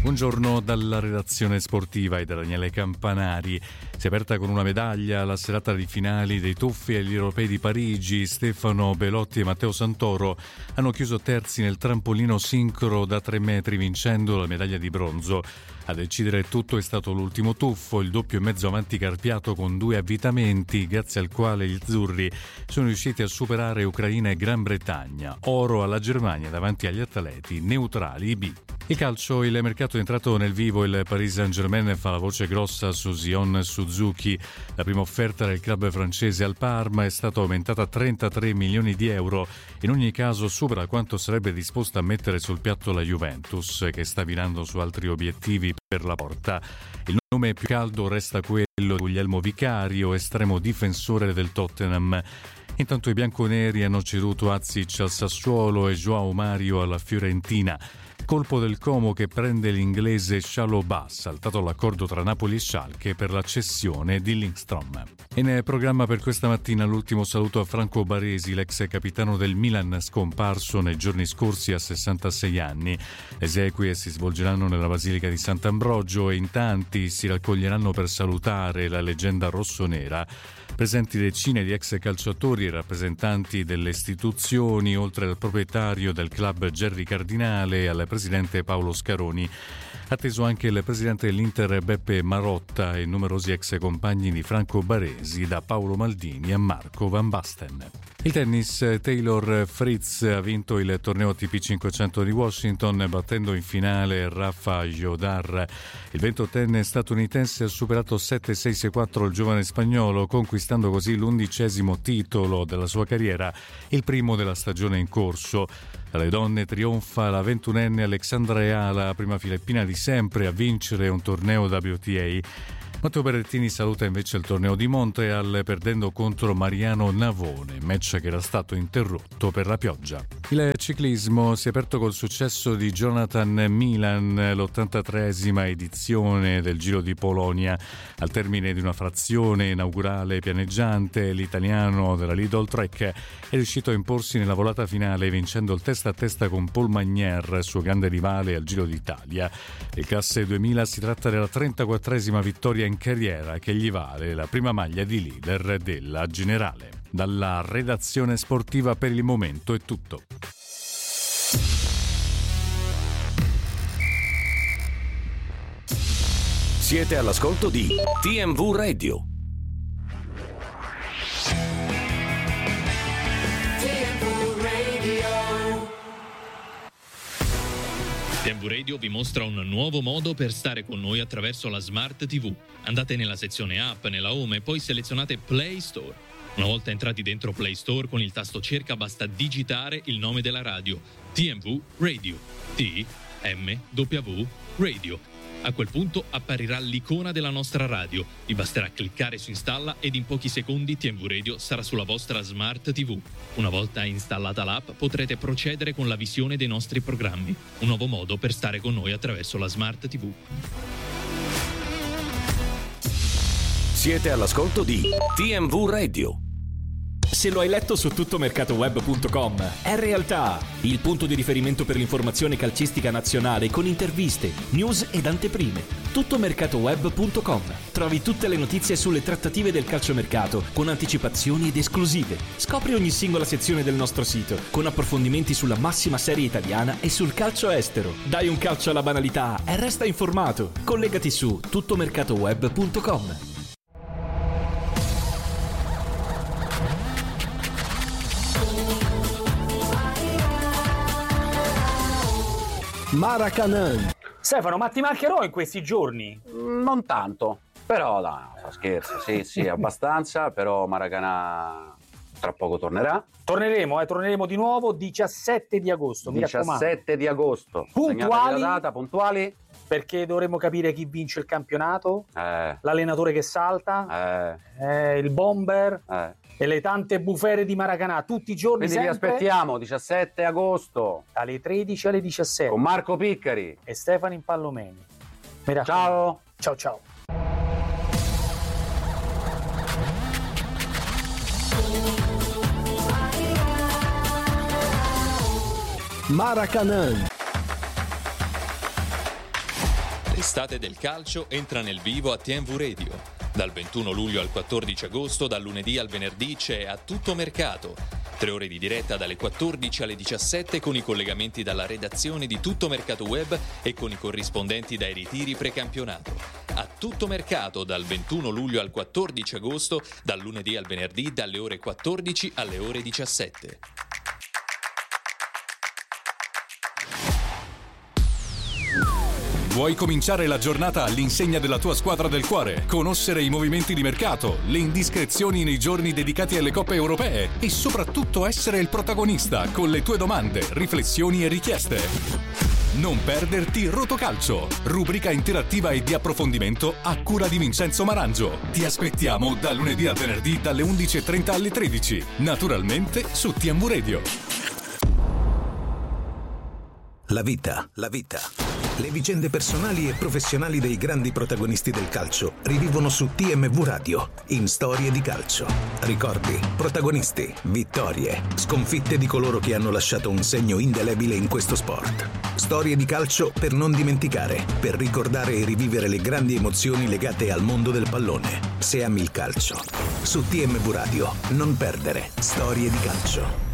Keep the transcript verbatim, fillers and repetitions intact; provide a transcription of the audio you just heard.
Buongiorno dalla redazione sportiva e da Daniele Campanari. Si è aperta con una medaglia la serata di finali dei tuffi agli europei di Parigi. Stefano Belotti e Matteo Santoro hanno chiuso terzi nel trampolino sincro da tre metri, vincendo la medaglia di bronzo. A decidere tutto è stato l'ultimo tuffo, il doppio e mezzo avanti carpiato con due avvitamenti, grazie al quale gli azzurri sono riusciti a superare Ucraina e Gran Bretagna. Oro alla Germania davanti agli atleti neutrali B. Il calcio, il mercato è entrato nel vivo, il Paris Saint-Germain fa la voce grossa su Zion Suzuki. La prima offerta del club francese al Parma è stata aumentata a trentatré milioni di euro. In ogni caso supera quanto sarebbe disposta a mettere sul piatto la Juventus, che sta virando su altri obiettivi per la porta. Il nome più caldo resta quello di Guglielmo Vicario, estremo difensore del Tottenham. Intanto i bianconeri hanno ceduto Azic al Sassuolo e Joao Mario alla Fiorentina. Colpo del Como che prende l'inglese Chalobah, saltato l'accordo tra Napoli e Schalke per la cessione di Lindstrom. In programma per questa mattina l'ultimo saluto a Franco Baresi, l'ex capitano del Milan scomparso nei giorni scorsi a sessantasei anni. Le esequie si svolgeranno nella Basilica di Sant'Ambrogio e in tanti si raccoglieranno per salutare la leggenda rossonera. Presenti decine di ex calciatori e rappresentanti delle istituzioni, oltre al proprietario del club Gerry Cardinale e al presidente Paolo Scaroni. Atteso anche il presidente dell'Inter Beppe Marotta e numerosi ex compagni di Franco Baresi, da Paolo Maldini a Marco Van Basten. Il tennis, Taylor Fritz ha vinto il torneo A T P cinquecento di Washington battendo in finale Rafa Jodar. Il ventottenne statunitense ha superato sette sei sei quattro il giovane spagnolo, conquistando così l'undicesimo titolo della sua carriera, il primo della stagione in corso. Alle donne trionfa la ventunenne Alexandra Eala, prima filippina di sempre a vincere un torneo W T A. Matteo Berrettini saluta invece il torneo di Montreal perdendo contro Mariano Navone, match che era stato interrotto per la pioggia. Il ciclismo si è aperto col successo di Jonathan Milan, l'ottantatreesima edizione del Giro di Polonia. Al termine di una frazione inaugurale pianeggiante, l'italiano della Lidl Trek è riuscito a imporsi nella volata finale vincendo il testa a testa con Paul Magnier, suo grande rivale al Giro d'Italia. Il classe duemila si tratta della trentaquattresima vittoria in carriera che gli vale la prima maglia di leader della generale. Dalla redazione sportiva per il momento è tutto. Siete all'ascolto di T M V Radio. T M V Radio vi mostra un nuovo modo per stare con noi attraverso la Smart T V. Andate nella sezione app, nella home e poi selezionate Play Store. Una volta entrati dentro Play Store, con il tasto cerca basta digitare il nome della radio, T M V Radio, T M W Radio. A quel punto apparirà l'icona della nostra radio. Vi basterà cliccare su installa ed in pochi secondi T M V Radio sarà sulla vostra Smart T V. Una volta installata l'app potrete procedere con la visione dei nostri programmi. Un nuovo modo per stare con noi attraverso la Smart T V. Siete all'ascolto di T M V Radio. Se lo hai letto su tuttomercatoweb punto com, è realtà! Il punto di riferimento per l'informazione calcistica nazionale con interviste, news ed anteprime. tuttomercatoweb punto com. Trovi tutte le notizie sulle trattative del calciomercato con anticipazioni ed esclusive. Scopri ogni singola sezione del nostro sito con approfondimenti sulla massima serie italiana e sul calcio estero. Dai un calcio alla banalità e resta informato. Collegati su tuttomercatoweb punto com. Maracanã. Stefano, ma ti mancherò in questi giorni? Non tanto, però no, scherzo, sì, sì, abbastanza, però Maracanã tra poco tornerà. Torneremo, eh, torneremo di nuovo diciassette di agosto, mi raccomando. diciassette di agosto. Puntuali, la data, puntuali. Perché dovremo capire chi vince il campionato, eh. l'allenatore che salta, eh. Eh, il bomber eh. e le tante bufere di Maracanã, tutti i giorni. Quindi sempre, vi aspettiamo diciassette agosto dalle tredici alle diciassette con Marco Piccari e Stefano Impallomeni. Mi raccomando. Ciao. Ciao ciao. Maracanã. L'estate del calcio entra nel vivo a T M V Radio. Dal ventuno luglio al quattordici agosto, dal lunedì al venerdì c'è A Tutto Mercato. Tre ore di diretta dalle quattordici alle diciassette con i collegamenti dalla redazione di Tutto Mercato Web e con i corrispondenti dai ritiri precampionato. A Tutto Mercato dal ventuno luglio al quattordici agosto, dal lunedì al venerdì dalle ore quattordici alle ore diciassette. Vuoi cominciare la giornata all'insegna della tua squadra del cuore? Conoscere i movimenti di mercato, le indiscrezioni nei giorni dedicati alle coppe europee e soprattutto essere il protagonista con le tue domande, riflessioni e richieste. Non perderti Rotocalcio, rubrica interattiva e di approfondimento a cura di Vincenzo Marangio. Ti aspettiamo da lunedì a venerdì dalle undici e trenta alle tredici, naturalmente su T M V Radio. La vita, la vita. Le vicende personali e professionali dei grandi protagonisti del calcio rivivono su T M V Radio, in Storie di Calcio. Ricordi, protagonisti, vittorie, sconfitte di coloro che hanno lasciato un segno indelebile in questo sport. Storie di calcio per non dimenticare, per ricordare e rivivere le grandi emozioni legate al mondo del pallone. Se ami il calcio. Su T M V Radio, non perdere Storie di Calcio.